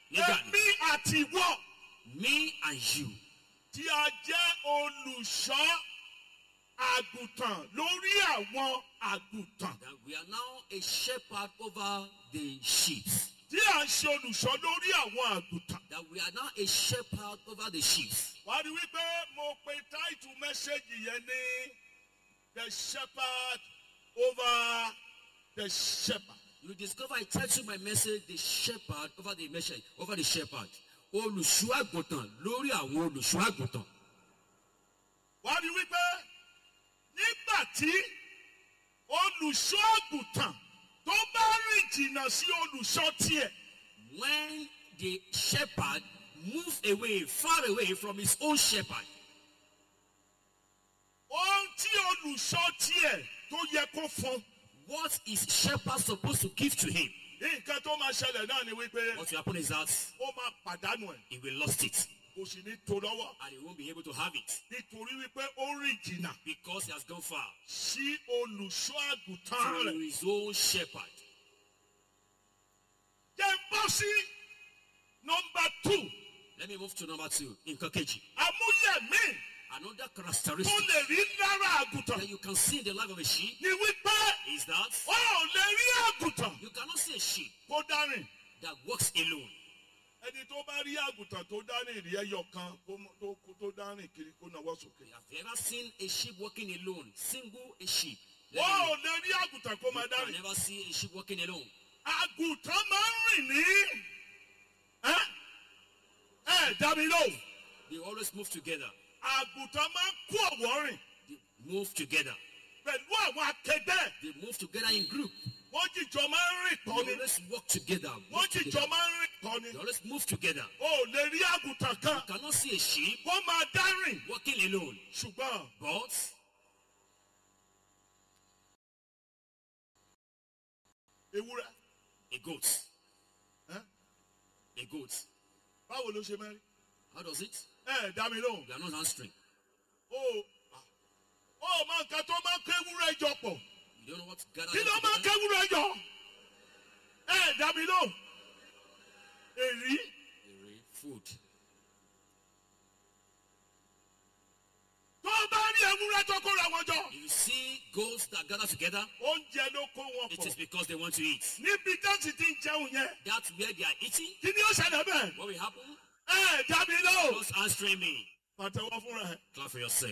Èmi àti ìwọ. Me and you. Tí a jẹ́ olùṣọ́ àgùntàn lórí àwọn àgùntàn. That we are now a shepherd over the sheep. Tí a ń ṣe olùṣọ́ lórí àwọn àgùntàn. That we are now a shepherd over the sheep. Wàá rí wípé mo pe táìtù mẹ́sẹ̀gì yẹn ní the shepherd over the shepherd. You discover I titled my message the shepherd over the message over the shepherd. Olùṣọ́ àgùntàn lórí àwọn olùṣọ́ àgùntàn. Wàá rí wípé nígbà tí olùṣọ́ àgùntàn tó bá rìn jìnnà sí olùṣọ́ tiẹ̀. When the shepherd moves away, far away from his own shepherd, Ohun tí olùṣọ́ tiẹ̀ tó yẹ kó fún. what is shepherd supposed to give to him? Nǹkan tó máa ṣẹlẹ̀ náà ni wípé What will happen is that ó máa pàdánù ẹ̀. he will lost it Kò sì ní tó lọ́wọ́. and he won't be able to have it Nítorí wípé ó rìn jìnnà because he has gone far sí olùṣọ́ àgùntàn to rẹ̀. his own shepherd. Jẹ́ n bọ́ sí nọmba 2. Let me move to number 2. Nǹkan kejì. Àmúyẹ̀ mi Another tó characteristic lè rí lára àgùntàn that you can see in the life of a sheep ni wípé is that ó ò lè rí àgùntàn you cannot see a sheep kó dárìn. that walks alone. Ẹni tó bá rí àgùntàn tó dárìn rí ẹyọ kan tó dárìn kiri kó nawọ́ sókè. Have you ever seen a sheep walking alone? Single a sheep. Ó ò lè rí àgùntàn kó máa You can dárìn. never see a sheep walking alone. Àgùntàn máa ń rìn ní. Dá mi lóhùn. They always move together. Àgùntàn máa ń kó ọ̀wọ́ rìn They move together. pẹ̀lú àwọn akẹgbẹ́. They move together in group. Wọ́n jìjọ máa ń rìn They tán ni. always walk together. Wọ́n Walk jìjọ together. máa ń rìn tán ni. They always move together. O ò lè rí àgùntàn kan You cannot see a sheep kó máa dárìn. walking alone. Ṣùgbọ́n But ewúrẹ́. a goat. Ẹ́, A goat. Báwo ló ṣe mẹ́rin? How does it? Dá mi lóhùn. You are not answering. Ó máa nǹkan tó máa ń kó ewúrẹ́ jọ pọ̀. You don't know what gather Kí them ló máa ń kó together. ewúrẹ́ jọ? Dá mi lóhùn. Èrí. Food. Tó bá rí ewúrẹ́ tó kóra wọn jọ. If you see goats that gather together, Oúnjẹ ló kó wọn it is pọ̀. because they want to eat. Níbi tó sì ti ń jẹun yẹn. That's where they are eating. Kí ni ó ṣẹlẹ̀ bẹ́ẹ̀? What will happen? Dá mi lóhùn. Just answering me. Pàtẹ́wọ́ fúnra ẹ̀. Clap for yourself.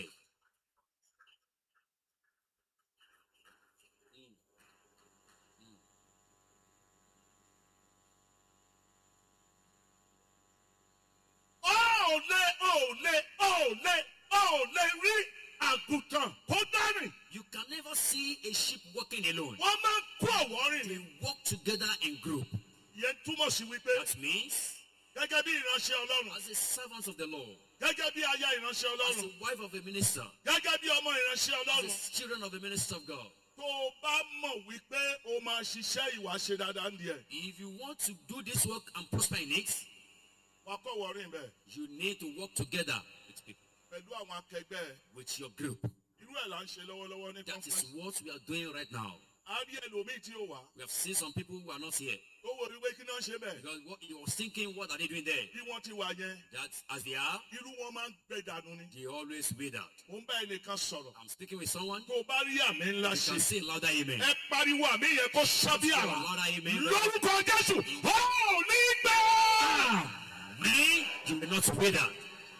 Ó lè rí àgùntàn kó dárìn. You can never see a sheep walking alone. Wọ́n máa ń kó ọ̀wọ́ rìn They ni. walk together in group. Ìyẹn túmọ̀ sí wípé That means, gẹ́gẹ́ bí ìránṣẹ́ Ọlọ́run, as a servant of the Lord, gẹ́gẹ́ bí aya ìránṣẹ́ as Ọlọ́run, a wife of a minister, gẹ́gẹ́ bí ọmọ ìránṣẹ́ Ọlọ́run, as a children of a minister of God, tó o bá mọ̀ wípé o máa ṣiṣẹ́ ìwà ṣe dáadáa ń di ẹ̀, if you want to do this work and prosper in it, wàá kọ́ ọ̀wọ́ rìn bẹ́ẹ̀ you need to work together with people, pẹ̀lú àwọn akẹgbẹ́ ẹ̀. with your group. Irú ẹ̀ là ń ṣe lọ́wọ́lọ́wọ́ ní That is conference. what we are doing right now. A rí ẹlòmíì tí ó wà. We have seen some people who are not here. Ó wo wípé kí náà ṣe bẹ́ẹ̀. Because what you were thinking, what are they doing there? Bí wọ́n ti wà yẹn, That as they are, irú wọn máa ń gbẹ dànù ni. they always wither. Mo ń bá ẹnìkan sọ̀rọ̀. I'm speaking with someone. Tó o bá rí àmì ńlá You ṣe. can say louder amen. Ẹ pariwo àmì yẹn kó sábí Say àrà. louder amen. Lórúkọ Jésù, ó ò ní gbẹ. Me, you will not wither.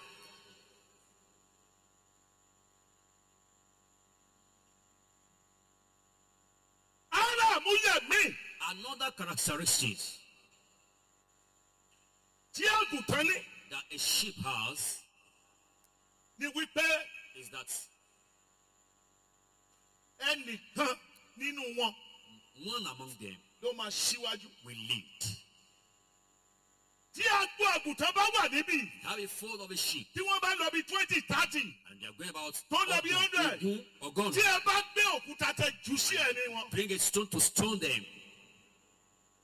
Ara àmúyẹ̀ mi Another characteristic tí àgùntàn ní that a sheep has ni wípé is that ẹnìkan nínú wọn one among them ló máa ṣíwájú. will lead. Tí agbo àgùntàn bá wà níbí, Have a fold of a sheep tí wọ́n bá lọ bí 20-30, and they are going about Don't let me under. or gone. tí ẹ bá gbé òkúta tẹ jù sí ẹni wọn, Bring a stone to stone them.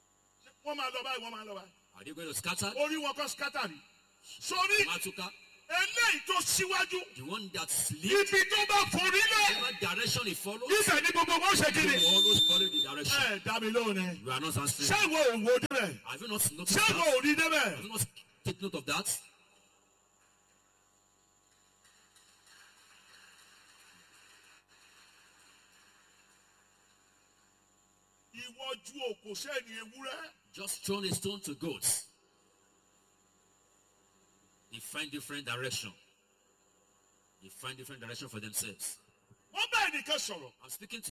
wọ́n máa lọ báyìí, wọ́n máa lọ báyìí. Are they going to scatter? Orí wọn kọ́ scatter ni. Sórí Matuka. eléyìí tó síwájú. The one that sleeps, Ibi tó bá forí lé. whatever direction he follows, Ibẹ̀ ni gbogbo wọn ṣe he kiri. will always follow the direction. Ẹ dá mi lóhùn ni. You are not answering. Ṣé ìwọ ò wo débẹ̀? Have you not noticed Ṣé that? ìwọ ò rí Have débẹ̀? you not take note of that? Ìwọ ju òkò sẹ́ni ewúrẹ́. Just thrown a stone to goats. They find different direction. They find different direction for themselves. Wọ́n bá ẹnìkan sọ̀rọ̀. I'm speaking to